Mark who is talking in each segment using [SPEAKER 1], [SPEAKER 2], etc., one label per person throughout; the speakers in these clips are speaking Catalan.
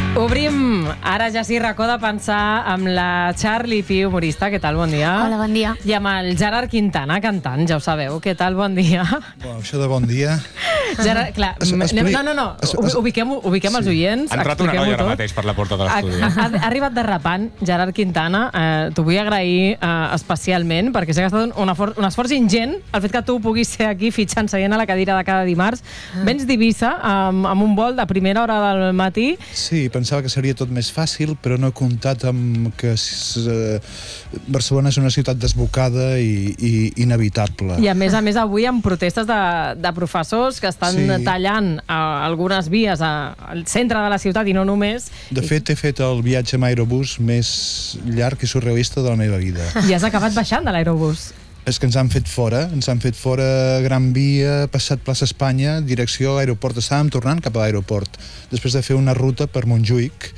[SPEAKER 1] Obrim ara ja sí racó de pensar amb la Charlie Pi, humorista. Què tal? Bon dia.
[SPEAKER 2] Hola, bon dia.
[SPEAKER 1] I amb el Gerard Quintana, cantant, ja ho sabeu. Què tal? Bon dia.
[SPEAKER 3] Bueno, això de bon dia...
[SPEAKER 1] Gerard, clar, ubiquem els oients.
[SPEAKER 4] Ha entrat una noia ara mateix per la porta de l'estudi.
[SPEAKER 1] Ha arribat derrapant, Gerard Quintana. T'ho vull agrair especialment, perquè sé que ha estat un esforç ingent el fet que tu puguis ser aquí fitxant seient a la cadira de cada dimarts. Vens d'Eivissa amb un vol de primera hora del matí.
[SPEAKER 3] Sí, pensava que seria tot més fàcil, però no he comptat amb que Barcelona és una ciutat desbocada i inevitable.
[SPEAKER 1] I a més avui amb protestes de professors que estan tallant algunes vies al centre de la ciutat i no només.
[SPEAKER 3] De fet, he fet el viatge amb aerobús més llarg i surrealista de la meva vida.
[SPEAKER 1] I has acabat baixant de l'aerobús.
[SPEAKER 3] És que ens han fet fora Gran Via, passat plaça Espanya, direcció a aeroport. Estàvem tornant cap a l'aeroport, després de fer una ruta per Montjuïc.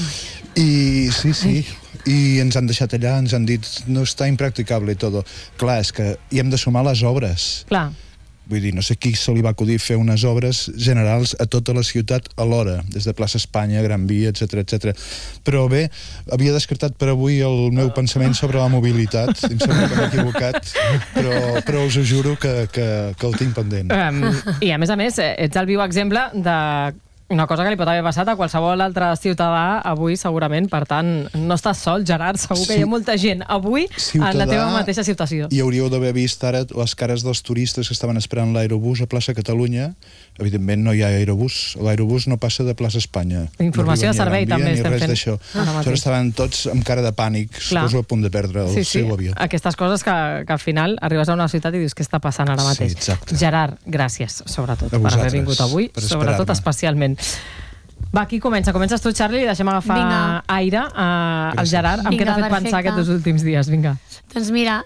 [SPEAKER 3] I sí, i ens han deixat allà, ens han dit no està impracticable i tot. Clar, és que hi hem de sumar les obres.
[SPEAKER 1] Clar.
[SPEAKER 3] Vull dir, no sé qui se li va acudir fer unes obres generals a tota la ciutat alhora, des de plaça Espanya, Gran Via, etc. Però bé, havia descartat per avui el meu pensament sobre la mobilitat. Em sembla que m'he equivocat, però us ho juro que el tinc pendent.
[SPEAKER 1] I a més, ets el viu exemple de una cosa que li pot haver passat a qualsevol altre ciutadà avui, segurament. Per tant, no estàs sol, Gerard. Segur que hi ha molta gent avui en la teva mateixa situació.
[SPEAKER 3] I hauríeu d'haver vist ara les cares dels turistes que estaven esperant l'aerobús a plaça Catalunya. Evidentment no hi ha aerobús. L'aerobús no passa de plaça Espanya.
[SPEAKER 1] Informació de servei també estem fent.
[SPEAKER 3] Aleshores estaven tots amb cara de pànic, suposo a punt de perdre el seu avió.
[SPEAKER 1] Aquestes coses que al final arribes a una ciutat i dius què està passant ara mateix. Gerard, gràcies, sobretot, per haver vingut avui, sobretot especialment. Va, qui comença? Comences tu, Charlie, i deixem agafar aire al Gerard. Amb què t'ha fet pensar aquests últims dies? Vinga.
[SPEAKER 2] Doncs mira,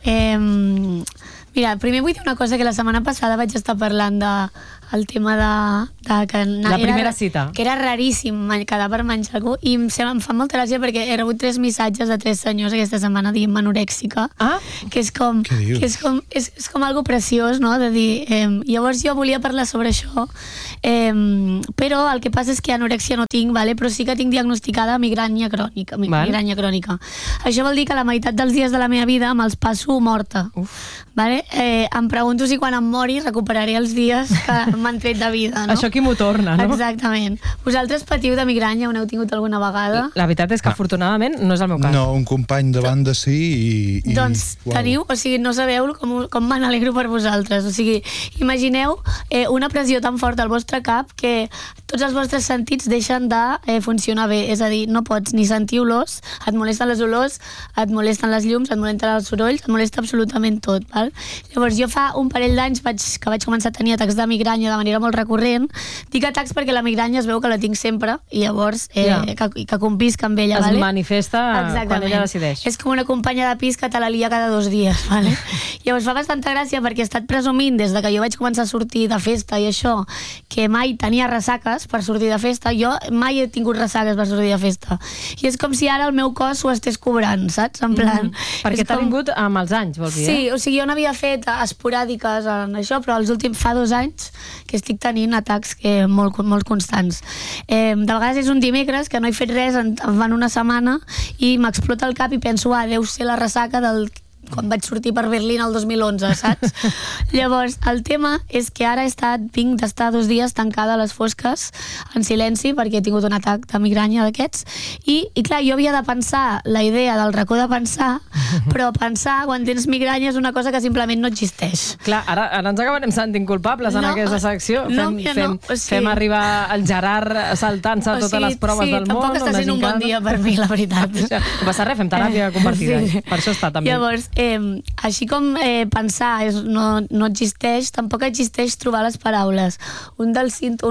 [SPEAKER 2] primer vull dir una cosa, que la setmana passada vaig estar parlant del tema de que
[SPEAKER 1] la primera cita.
[SPEAKER 2] Que era raríssim quedar per menjar algú, i em fa molta gràcia perquè he rebut 3 missatges de 3 senyors aquesta setmana dient anorèxica, que és com algo preciós, no? De dir, llavors jo volia parlar sobre això, però el que passa és que anorèxia no tinc, però sí que tinc diagnosticada migranya crònica. Això vol dir que la meitat dels dies de la meva vida me'ls passo morta. Em pregunto si quan em mori recuperaré els dies que m'han tret de vida, no?
[SPEAKER 1] Això qui m'ho torna, no?
[SPEAKER 2] Exactament. Vosaltres patiu de migranya? Ho n'heu tingut alguna vegada?
[SPEAKER 1] La veritat és que afortunadament no és el meu cas.
[SPEAKER 3] No, un company de banda sí i...
[SPEAKER 2] Doncs teniu, o sigui, no sabeu com me n'alegro per vosaltres. O sigui, imagineu una pressió tan forta al vostre cap que tots els vostres sentits deixen de funcionar bé. És a dir, no pots ni sentir olors, et molesten les olors, et molesten les llums, et molesten els sorolls, et molesta absolutament tot. Llavors, jo fa un parell d'anys que vaig començar a tenir atacs de migranya de manera molt recurrent. Dic atacs perquè la migranya es veu que la tinc sempre i llavors que convisc amb ella.
[SPEAKER 1] Es manifesta quan ella decideix.
[SPEAKER 2] És com una companya de pis que te la lia cada 2 dies. Llavors fa bastanta gràcia perquè he estat presumint des de que jo vaig començar a sortir de festa i això, que mai tenia ressaques per sortir de festa. Jo mai he tingut ressaques per sortir de festa. I és com si ara el meu cos ho estés cobrant, saps? En plan...
[SPEAKER 1] Perquè t'ha vingut amb els anys, vols dir?
[SPEAKER 2] Sí, o sigui, jo n'havia fet esporàdiques en això, però els últims fa 2 anys que estic tenint atacs molt constants. De vegades és un dimecres que no he fet res en una setmana i m'explota el cap i penso, deu ser la ressaca del quan vaig sortir per Berlín el 2011, saps? Llavors, el tema és que ara vinc d'estar 2 dies tancada a les fosques en silenci perquè he tingut un atac de migranya d'aquests i clar, jo havia de pensar la idea del racó de pensar, però pensar quan tens migranya és una cosa que simplement no existeix.
[SPEAKER 1] Clar, ara ens acabarem sentint culpables en aquesta secció. Fem arribar el Gerard saltant-se totes les proves del món.
[SPEAKER 2] Tampoc està sent un bon dia per mi, la veritat.
[SPEAKER 1] No passa res, fem teràpia compartida. Per això està també.
[SPEAKER 2] Llavors, així com pensar no existeix, tampoc existeix trobar les paraules. Una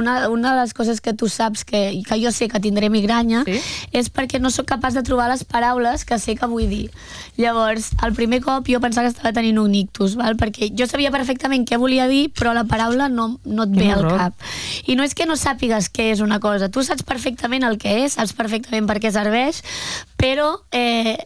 [SPEAKER 2] de les coses que tu saps que jo sé que tindré migranya és perquè no sóc capaç de trobar les paraules que sé que vull dir. Llavors, el primer cop jo pensava que estava tenint un ictus, perquè jo sabia perfectament què volia dir, però la paraula no et ve al cap. I no és que no sàpigues què és una cosa, tu saps perfectament el que és, saps perfectament per què serveix, però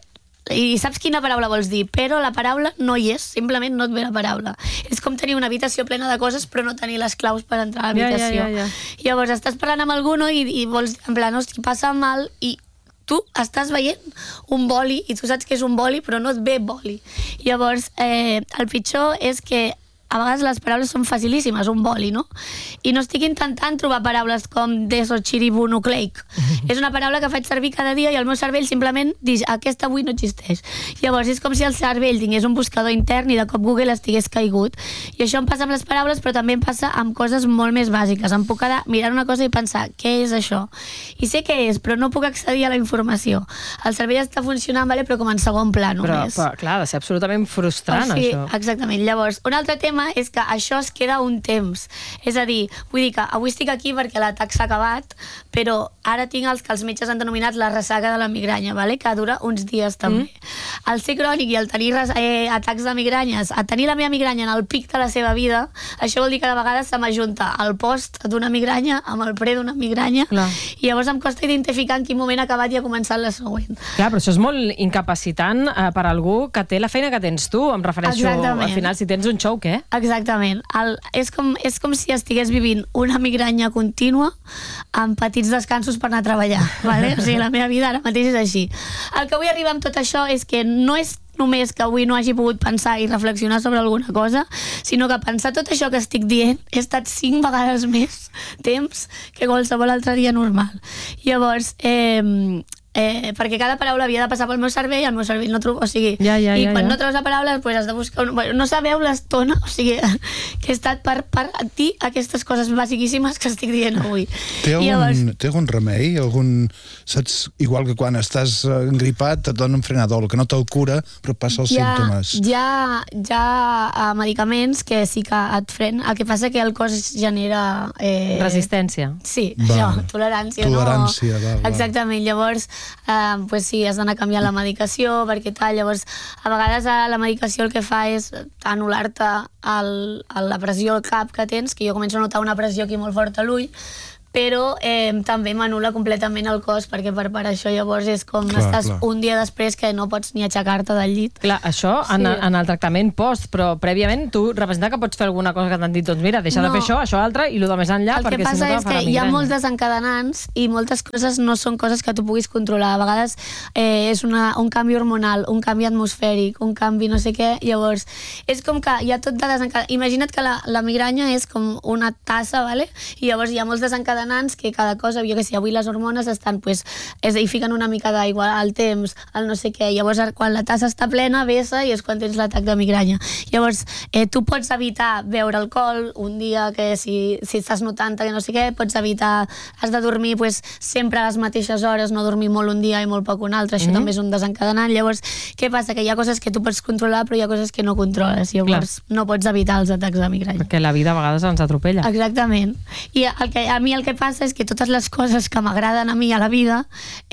[SPEAKER 2] i saps quina paraula vols dir, però la paraula no hi és, simplement no et ve la paraula. És com tenir una habitació plena de coses però no tenir les claus per entrar a l'habitació. Llavors estàs parlant amb algú, no? I vols, en plan, hosti, passa mal, i tu estàs veient un boli i tu saps que és un boli però no et ve boli. Llavors, el pitjor és que a vegades les paraules són facilíssimes, un boli, no? I no estic intentant trobar paraules com deso, chiribu, nucleic. És una paraula que faig servir cada dia i el meu cervell simplement diu, aquesta avui no existeix. Llavors és com si el cervell tingués un buscador intern i de cop Google estigués caigut. I això em passa amb les paraules, però també em passa amb coses molt més bàsiques. Em puc quedar mirant una cosa i pensar, què és això? I sé què és, però no puc accedir a la informació. El cervell està funcionant, vale, però com en segon pla només.
[SPEAKER 1] Però clar, ha de ser absolutament frustrant, això.
[SPEAKER 2] Exactament. Llavors, un altre tema és que això es queda un temps. És a dir, vull dir que avui estic aquí perquè l'atac s'ha acabat, però ara tinc el que els metges han denominat la ressaca de la migranya, vale? Que dura uns dies també. El ser crònic i el tenir atacs de migranyes, a tenir la meva migranya en el pic de la seva vida, això vol dir que de vegades se m'ajunta el post d'una migranya amb el pre d'una migranya. Clar. I llavors em costa identificar en quin moment ha acabat i ha començat la següent.
[SPEAKER 1] Clar, però això és molt incapacitant per a algú que té la feina que tens tu, em refereixo. Exactament. Al final, si tens un show, què?
[SPEAKER 2] Exactament. És com si estigués vivint una migranya contínua amb petits descansos per anar a treballar. Vale? O sigui, la meva vida ara mateix és així. El que vull arribar amb tot això és que no és només que avui no hagi pogut pensar i reflexionar sobre alguna cosa, sinó que pensar tot això que estic dient he estat 5 vegades més temps que qualsevol altre dia normal. Llavors, perquè cada paraula havia de passar pel meu cervell, el meu cervell no trobo, o sigui, quan no trobes la paraula pues has de buscar no sabeu l'estona, o sigui, que he estat per dir aquestes coses basiquíssimes que estic dient avui.
[SPEAKER 3] Té algun remei? Saps, igual que quan estàs engripat et donen un frenador, que no te'l cura però passa els símptomes.
[SPEAKER 2] Hi ha medicaments que sí que et frenen, el que passa que el cos genera
[SPEAKER 1] resistència.
[SPEAKER 2] Sí, això, tolerància. Exactament, llavors pues sí, has d'anar canviant la medicació perquè tal, llavors a vegades la medicació el que fa és anul·lar-te la pressió al cap que tens, que jo començo a notar una pressió aquí molt forta a l'ull, però també m'anul·la completament el cos, perquè per això llavors és com estàs un dia després que no pots ni aixecar-te del llit.
[SPEAKER 1] Clar, això en el tractament post, però prèviament tu representa que pots fer alguna cosa que t'han dit, doncs mira, deixa de fer això, això altre, i el de més enllà, perquè si no te fa la migranya. El que passa és que hi ha molts desencadenants i moltes coses no són coses que tu puguis controlar. A vegades és un canvi hormonal, un canvi atmosfèric, un canvi no sé què, llavors és com que hi ha tot de desencadenants. Imagina't que la migranya és com una tassa, vale? I llavors hi ha molts desencadenants que cada cosa, jo que sé, avui les hormones estan, pues, hi fiquen una mica d'aigua, al temps, al no sé què, llavors quan la tassa està plena, vessa i és quan tens l'atac de migranya. Llavors, tu pots evitar beure alcohol un dia que si estàs notant que no sé què, pots evitar, has de dormir pues, sempre a les mateixes hores, no dormir molt un dia i molt poc un altre, això també és un desencadenant. Llavors, què passa? Que hi ha coses que tu pots controlar però hi ha coses que no controles, llavors no pots evitar els atacs de migranya. Perquè la vida a vegades ens atropella.
[SPEAKER 2] Exactament. I a mi el que passa és que totes les coses que m'agraden a mi a la vida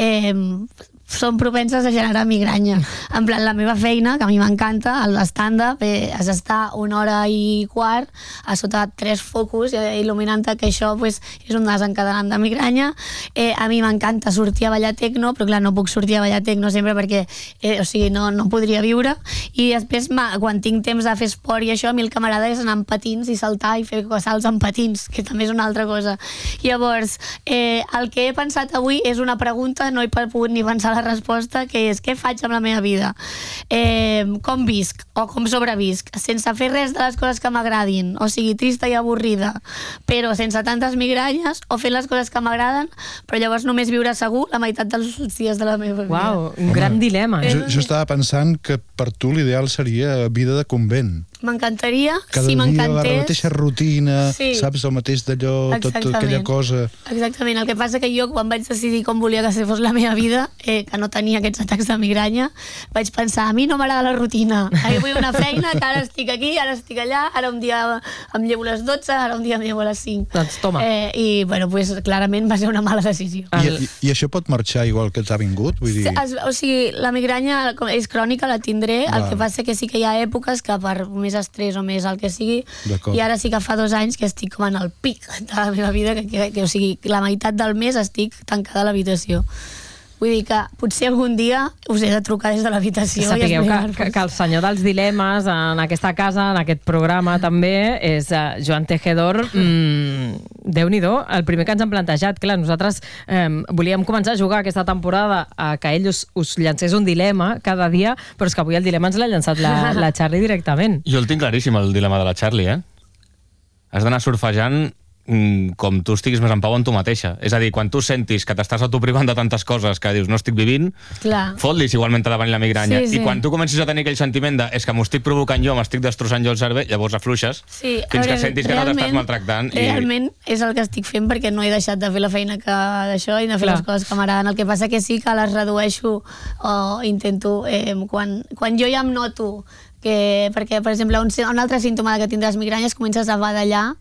[SPEAKER 2] són propenses a generar migranya. En plan, la meva feina, que a mi m'encanta, el stand-up, has d'estar 1 hora i quart a sota 3 focus il·luminant-te, que això pues, és un desencadenant de migranya. A mi m'encanta sortir a ballar tecno, però clar, no puc sortir a ballar tecno sempre perquè o sigui, no podria viure. I després, quan tinc temps de fer esport i això, a mi el que m'agrada és anar amb patins i saltar i fer salts amb patins, que també és una altra cosa. Llavors, el que he pensat avui és una pregunta, no he pogut ni pensar la resposta, que és què faig amb la meva vida, com visc o com sobrevisc, sense fer res de les coses que m'agradin, o sigui, trista i avorrida, però sense tantes migranyes, o fent les coses que m'agraden, però llavors només viure segur la meitat dels dies de la meva vida.
[SPEAKER 1] Uau, un gran dilema.
[SPEAKER 3] Jo estava pensant que per tu l'ideal seria vida de convent.
[SPEAKER 2] M'encantaria, si m'encantés.
[SPEAKER 3] Cada dia la mateixa rutina, saps, el mateix d'allò, tota aquella cosa.
[SPEAKER 2] Exactament, el que passa que jo quan vaig decidir com volia que fos la meva vida, que no tenia aquests atacs de migranya, vaig pensar, a mi no m'agrada la rutina, vull una feina, que ara estic aquí, ara estic allà, ara un dia em llevo a les 12, ara un dia em llevo a les 5.
[SPEAKER 1] Doncs toma.
[SPEAKER 2] I, bueno, pues, clarament va ser una mala decisió.
[SPEAKER 3] I això pot marxar igual que t'ha vingut? Vull dir...
[SPEAKER 2] O sigui, la migranya és crònica, la tindré, el que passa que sí que hi ha èpoques que per més estrès o més el que sigui, i ara sí que fa 2 anys que estic com en el pic de la meva vida, que o sigui, la meitat del mes estic tancada a l'habitació. Vull dir que potser algun dia us he de trucar des de l'habitació.
[SPEAKER 1] Sapigueu que el senyor dels dilemes en aquesta casa, en aquest programa també, és Joan Tejedor. Déu-n'hi-do, el primer que ens han plantejat. Clar, nosaltres volíem començar a jugar aquesta temporada a que ell us llancés un dilema cada dia, però és que avui el dilema ens l'ha llançat la Charlie directament.
[SPEAKER 4] Jo el tinc claríssim, el dilema de la Charlie, Has d'anar surfejant com tu estiguis més en pau en tu mateixa. És a dir, quan tu sentis que t'estàs autoprivant de tantes coses que dius no estic vivint, fot-li si igualment t'ha de venir la migranya. I quan tu comencis a tenir aquell sentiment de és que m'ho estic provocant jo, m'estic destrossant jo el cervell, llavors afluixes fins que sentis que no t'estàs maltractant.
[SPEAKER 2] Realment és el que estic fent perquè no he deixat de fer la feina d'això i de fer les coses que m'agraden. El que passa que sí que les redueixo o intento... Quan jo ja em noto perquè, per exemple, un altre símptoma que tindràs migranya és comences a badallar,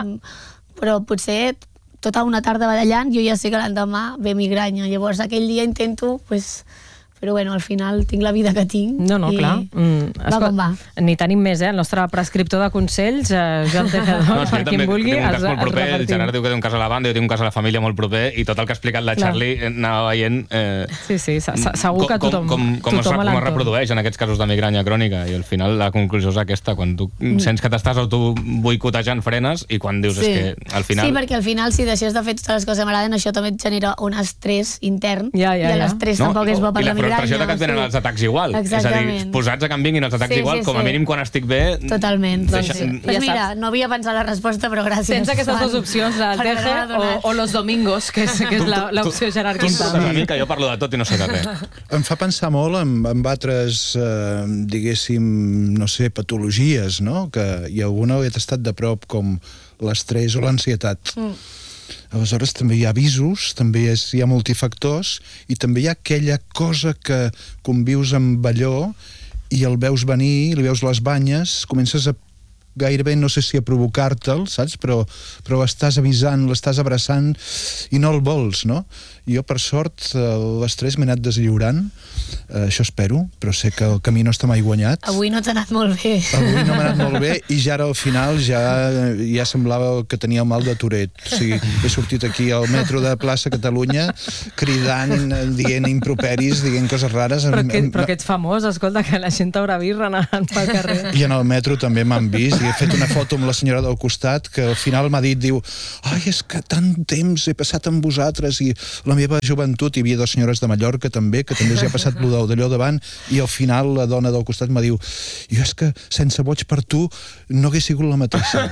[SPEAKER 2] però potser tota una tarda badallant jo ja sé que l'endemà ve migranya, llavors aquell dia intento, però bueno, al final tinc la vida que tinc.
[SPEAKER 1] No, clar.
[SPEAKER 2] Va com va.
[SPEAKER 1] Ni tenim més, el nostre prescriptor de consells, Joan Tejedor, per qui en vulgui,
[SPEAKER 4] el Gerard diu que té un cas a la banda, jo tinc un cas a la família molt proper, i tot el que ha explicat la Charlie anava veient...
[SPEAKER 1] Sí, segur que tothom
[SPEAKER 4] com es reprodueix en aquests casos de migranya crònica, i al final la conclusió és aquesta, quan tu sents que t'estàs autoboicotejant frenes, i quan dius és que al final...
[SPEAKER 2] Sí, perquè al final si deixes de fer totes les coses que m'agraden, això també et genera un estrès intern, i l'estrès tampoc és bo per la migranya.
[SPEAKER 4] Per això que et venen els atacs igual.
[SPEAKER 2] Exactament.
[SPEAKER 4] És a dir, posats a que em vinguin els atacs igual, com a mínim quan estic bé...
[SPEAKER 2] Totalment. Doncs mira, no havia pensat la resposta, però gràcies.
[SPEAKER 1] Tens aquestes dues opcions, el Teje o los domingos, que és l'opció Gerard Quintana.
[SPEAKER 4] Tu em que jo parlo de tot i no sé de res.
[SPEAKER 3] Em fa pensar molt en altres, diguéssim, no sé, patologies, no? I alguna he tastat de prop, com l'estrès o l'ansietat. Aleshores també hi ha avisos, també hi ha multifactors, i també hi ha aquella cosa que convius amb allò i el veus venir, li veus les banyes, comences a gairebé, no sé si a provocar-te'l, saps? Però estàs avisant, l'estàs abraçant i no el vols, no? Jo, per sort, l'estrès m'he anat deslliurant, això espero, però sé que el camí no està mai guanyat.
[SPEAKER 2] Avui no t'ha anat molt bé.
[SPEAKER 3] Avui no m'ha anat molt bé, i ja ara al final ja semblava que tenia el mal de Tourette. O sigui, he sortit aquí al metro de plaça Catalunya cridant, dient improperis, dient coses rares.
[SPEAKER 1] Però que ets famós, escolta, que la gent t'haurà vist renant pel carrer.
[SPEAKER 3] I en el metro també m'han vist, i he fet una foto amb la senyora del costat, que al final m'ha dit, diu, ai, és que tant temps he passat amb vosaltres, i la meva joventut, hi havia dues senyores de Mallorca també, que també els hi ha passat d'allò davant, i al final la dona del costat me diu, jo és que sense boig per tu no hagués sigut la mateixa.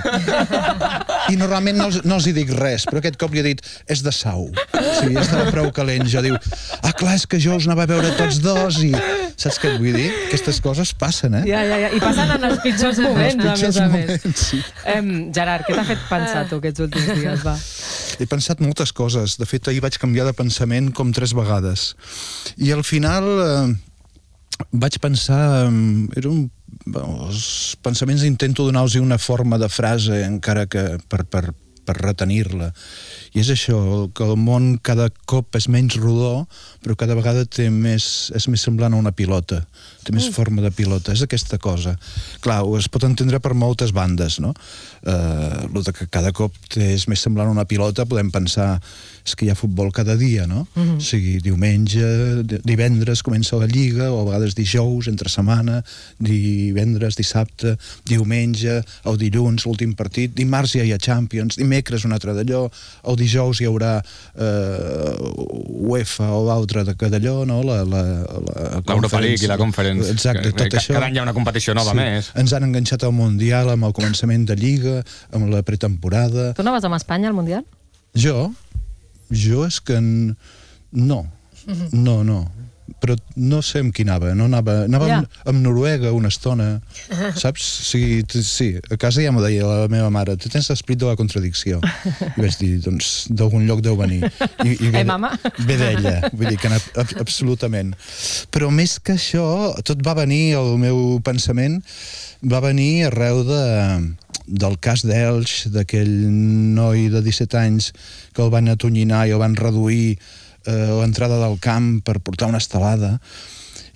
[SPEAKER 3] I normalment no els hi dic res, però aquest cop li he dit, és de Sau. Sí, estava prou calent. Jo diu, clar, és que jo us anava a veure tots dos, i saps què et vull dir? Aquestes coses passen,
[SPEAKER 1] Ja, i passen en els pitjors moments, a més.
[SPEAKER 3] Sí.
[SPEAKER 1] Gerard, què t'ha fet pensar tu aquests últims dies, va?
[SPEAKER 3] He pensat moltes coses. De fet, ahir vaig canviar de pensament com 3 vegades. I al final vaig pensar... Els pensaments intento donar-los una forma de frase, encara que per retenir-la. I és això, que el món cada cop és menys rodó, però cada vegada és més semblant a una pilota. Té més forma de pilota. És aquesta cosa. Clar, es pot entendre per moltes bandes, no? El que cada cop és més semblant a una pilota, podem pensar és que hi ha futbol cada dia, no? O sigui, diumenge, divendres comença la Lliga, o a vegades dijous, entre setmana, divendres, dissabte, diumenge, el dilluns, l'últim partit, dimarts ja hi ha Champions, dimecres un altre d'allò, el dijous hi haurà UEFA o l'altre d'allò, no?
[SPEAKER 4] L'Europa League i la Conference.
[SPEAKER 3] Exacte, tot això.
[SPEAKER 4] Cada any hi ha una competició nova més.
[SPEAKER 3] Ens han enganxat al Mundial amb el començament de Lliga, amb la pretemporada.
[SPEAKER 1] Tu no vas amb Espanya al Mundial?
[SPEAKER 3] Jo és que no, però no sé amb qui anava. Anava amb Noruega una estona, saps? Sí, a casa ja m'ho deia la meva mare, tu tens l'esprit de la contradicció. I vaig dir, doncs, d'algun lloc deu venir.
[SPEAKER 1] Mama?
[SPEAKER 3] Ve d'ella, vull dir que absolutament. Però més que això, tot va venir, el meu pensament va venir arreu del cas d'Elx, d'aquell noi de 17 anys que el van atonyinar i el van reduir l'entrada del camp per portar una estelada,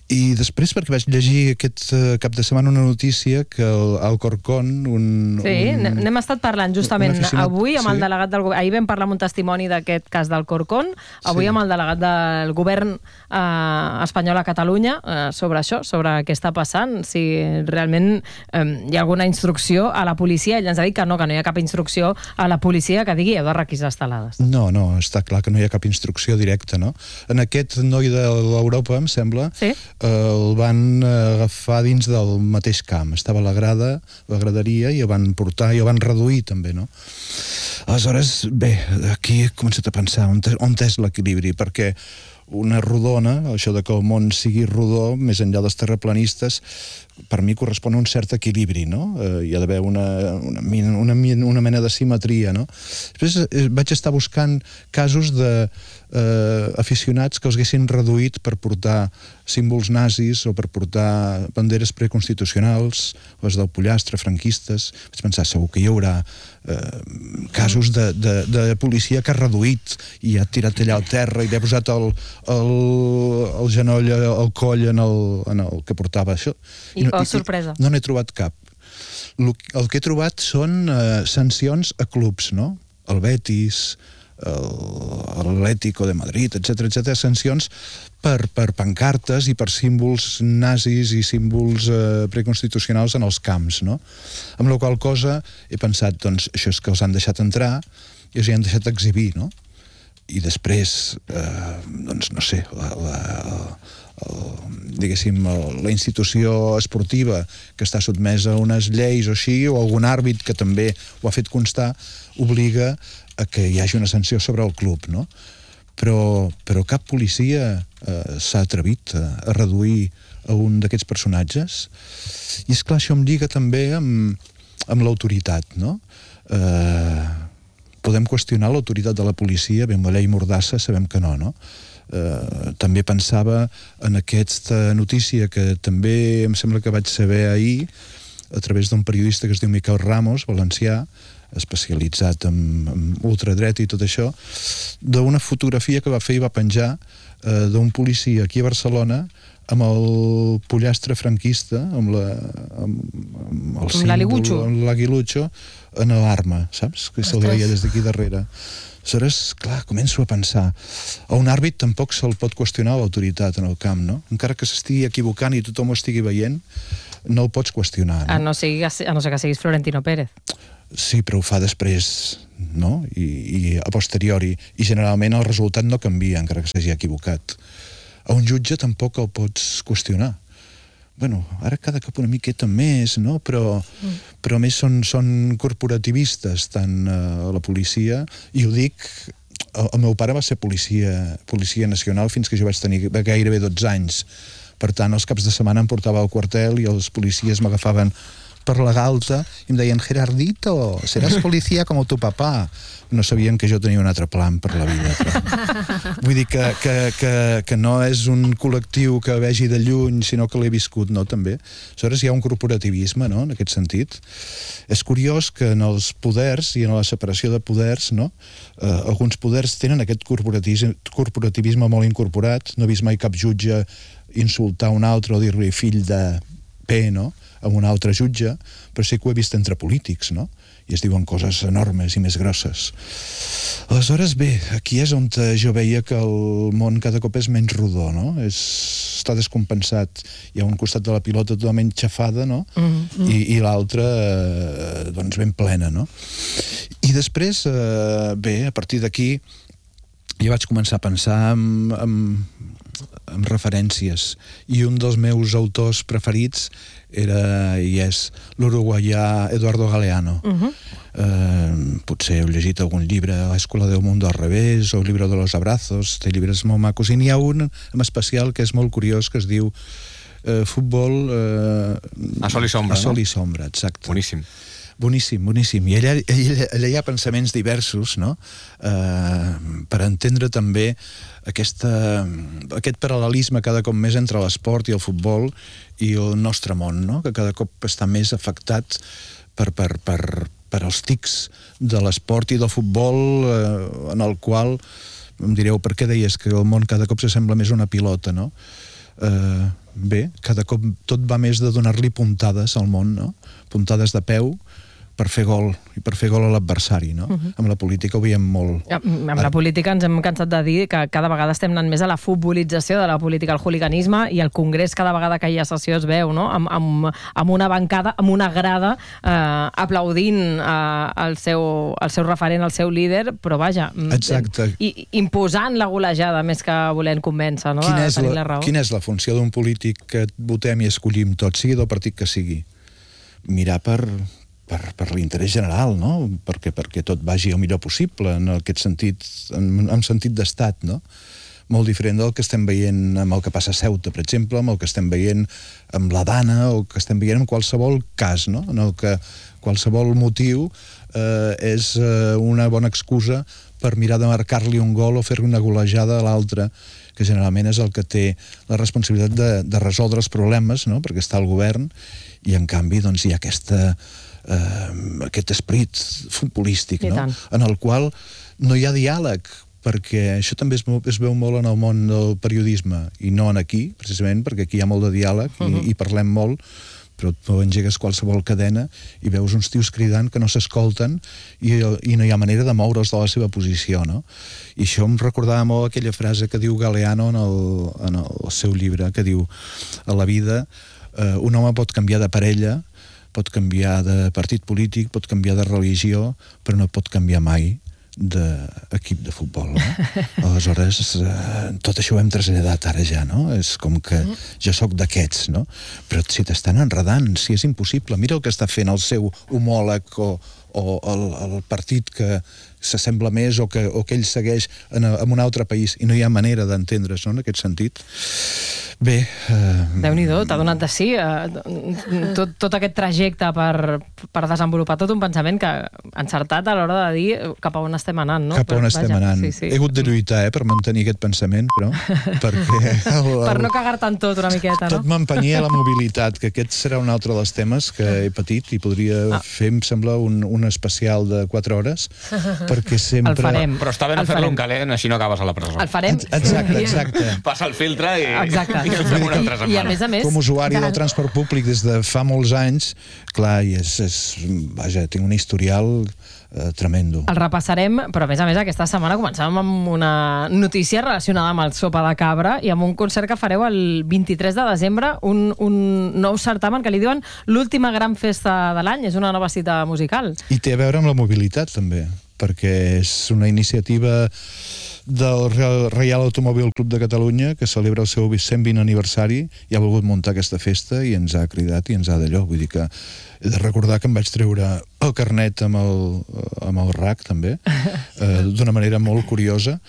[SPEAKER 3] I després, perquè vaig llegir aquest cap de setmana una notícia que el Alcorcón...
[SPEAKER 1] N'hem estat parlant justament avui amb el delegat del govern. Ahir vam parlar amb un testimoni d'aquest cas del Alcorcón, avui amb el delegat del govern espanyol a Catalunya sobre això, sobre què està passant, si realment hi ha alguna instrucció a la policia. Ell ens ha dit que no hi ha cap instrucció a la policia que digui heu de requisar estelades.
[SPEAKER 3] No, està clar que no hi ha cap instrucció directa, no? En aquest noi de l'Europa, em sembla, el van agafar dins del mateix camp. Estava a la graderia, i el van portar i el van reduir també, no? Aleshores, bé, aquí he començat a pensar on és l'equilibri, perquè una rodona, això de que el món sigui rodó, més enllà dels terraplanistes, per mi correspon a un cert equilibri, no? Hi ha d'haver una mena de simetria, no? Després vaig estar buscant casos d'aficionats que els haguessin reduït per portar símbols nazis o per portar banderes preconstitucionals, les del pollastre, franquistes. Vaig pensar, segur que hi haurà casos de policia que ha reduït i ha tirat allà al terra i li ha posat el genoll, el coll en el que portava això.
[SPEAKER 1] Sorpresa.
[SPEAKER 3] No n'he trobat cap. El que he trobat són sancions a clubs, no? El Betis, l'Atlético de Madrid, etc. Sancions per pancartes i per símbols nazis i símbols preconstitucionals en els camps, no? Amb la qual cosa he pensat, doncs, això és que els han deixat entrar i els hi han deixat exhibir, no? I després, doncs, no sé, diguéssim, la institució esportiva que està sotmesa a unes lleis o així, o algun àrbit que també ho ha fet constar, obliga a que hi hagi una sanció sobre el club, no? Però cap policia s'ha atrevit a reduir a un d'aquests personatges. I és clar, això em lliga també amb l'autoritat, no? Podem qüestionar l'autoritat de la policia, bé, amb la llei Mordassa sabem que no, no? També pensava en aquesta notícia que també em sembla que vaig saber ahir a través d'un periodista que es diu Miquel Ramos, valencià, especialitzat en ultradreta i tot això, d'una fotografia que va fer i va penjar d'un policia aquí a Barcelona amb el pollastre franquista, amb el símbol, l'aguilucho, en l'arma, saps? Que se'l veia des d'aquí darrere. Aleshores, clar, començo a pensar, a un àrbit tampoc se'l pot qüestionar l'autoritat en el camp, no? Encara que s'estigui equivocant i tothom ho estigui veient, no el pots qüestionar, no?
[SPEAKER 1] A no ser que siguis Florentino Pérez.
[SPEAKER 3] Sí, però ho fa després, no? I a posteriori. I generalment el resultat no canvia, encara que s'hagi equivocat. A un jutge tampoc el pots qüestionar. Bueno, ara cada cop una miqueta més, no? Però més són corporativistes, tant la policia, i ho dic, el meu pare va ser policia nacional fins que jo vaig tenir gairebé 12 anys. Per tant, els caps de setmana em portava al quartel i els policies m'agafaven per la galta i em deien, Gerardito, seràs policia com tu papà. No sabien que jo tenia un altre plan per la vida. Però... Vull dir que no és un col·lectiu que vegi de lluny, sinó que l'he viscut, no, també. Aleshores hi ha un corporativisme, no?, en aquest sentit. És curiós que en els poders i en la separació de poders, no?, alguns poders tenen aquest corporativisme molt incorporat. No he vist mai cap jutge insultar un altre o dir-li fill de P, no?, amb un altre jutge, però sí que ho he vist entre polítics, no?, i es diuen coses enormes i més grosses. Aleshores, bé, aquí és on jo veia que el món cada cop és menys rodó, no? Està descompensat. Hi ha un costat de la pilota totalment xafada, no? I l'altre, doncs, ben plena, no? I després, bé, a partir d'aquí, jo vaig començar a pensar en referències, i un dels meus autors preferits era i és l'uruguaià Eduardo Galeano. Potser heu llegit algun llibre, L'Escola del Mundo al revés, o El libro de los abrazos, té llibres molt macos, i n'hi ha un en especial que és molt curiós, que es diu Futbol
[SPEAKER 4] a sol i sombra,
[SPEAKER 3] a sol i sombra, exacte.
[SPEAKER 4] Boníssim.
[SPEAKER 3] Boníssim, boníssim. I allà hi ha pensaments diversos, no?, per entendre també aquest paral·lelisme cada cop més entre l'esport i el futbol i el nostre món, no?, que cada cop està més afectat per els tics de l'esport i del futbol, en el qual, em direu, per què deies que el món cada cop s'assembla més a una pilota, no? bé, cada cop tot va més de donar-li puntades al món, no? Puntades de peu per fer gol, i per fer gol a l'adversari, no? Amb la política ho veiem molt.
[SPEAKER 1] Amb la política ens hem cansat de dir que cada vegada estem anant més a la futbolització de la política, al hooliganisme, i el Congrés cada vegada que hi ha sessió es veu, no? Amb una bancada, amb una grada, aplaudint el seu referent, el seu líder, però vaja, imposant la golejada més que volent convèncer, no?
[SPEAKER 3] Quina és la funció d'un polític que votem i escollim tots, sigui del partit que sigui? Mirar per l'interès general, no? Perquè tot vagi el millor possible, en aquest sentit, en sentit d'estat, no? Molt diferent del que estem veient amb el que passa a Ceuta, per exemple, amb el que estem veient amb la Dana, o que estem veient en qualsevol cas, no? En el que qualsevol motiu és una bona excusa per mirar de marcar-li un gol o fer-li una golejada a l'altre, que generalment és el que té la responsabilitat de resoldre els problemes, no? Perquè està al govern, i en canvi doncs, hi ha aquest esperit futbolístic, no? En el qual no hi ha diàleg, perquè això també es veu molt en el món del periodisme, i no en aquí, precisament, perquè aquí hi ha molt de diàleg i parlem molt, però tu engegues qualsevol cadena i veus uns tios cridant que no s'escolten i no hi ha manera de moure's de la seva posició, no? I això em recordava molt aquella frase que diu Galeano en el seu llibre, que diu: a la vida un home pot canviar de parella, pot canviar de partit polític, pot canviar de religió, però no pot canviar mai d'equip de futbol, no? Aleshores, tot això ho hem traslladat ara ja, no? És com que jo sóc d'aquests, no? Però si t'estan enredant, si és impossible, mira el que està fent el seu homòleg o el partit que s'assembla més o que ell segueix en un altre país, i no hi ha manera d'entendre's, no? En aquest sentit. Bé...
[SPEAKER 1] Déu-n'hi-do, t'ha donat de sí tot aquest trajecte per desenvolupar tot un pensament que encertat a l'hora de dir cap a on estem anant, no?
[SPEAKER 3] Cap a on estem anant. He hagut de lluitar per mantenir aquest pensament, però perquè...
[SPEAKER 1] Per no cagar-te en tot una miqueta, no?
[SPEAKER 3] Tot m'empenyia la mobilitat, que aquest serà un altre dels temes que he patit i podria fer, em sembla, un especial de 4 hores, perquè sempre...
[SPEAKER 1] El farem.
[SPEAKER 4] Però està bé no fer-lo en calent, així no acabes a la presó.
[SPEAKER 1] El farem.
[SPEAKER 3] Exacte.
[SPEAKER 4] Passa el filtre i...
[SPEAKER 1] Exacte. I a més,
[SPEAKER 3] com usuari del transport públic des de fa molts anys, clar, vaja, tinc un historial tremendo.
[SPEAKER 1] El repassarem, però a més aquesta setmana començàvem amb una notícia relacionada amb el Sopa de Cabra i amb un concert que fareu el 23 de desembre, un nou certamen que li diuen l'última gran festa de l'any, és una nova cita musical.
[SPEAKER 3] I té a veure amb la mobilitat també, perquè és una iniciativa del Reial Automòbil Club de Catalunya, que celebra el seu 120 aniversari i ha volgut muntar aquesta festa i ens ha cridat i ens ha d'allò. Vull dir que he de recordar que em vaig treure el carnet amb el RAC també, d'una manera molt curiosa.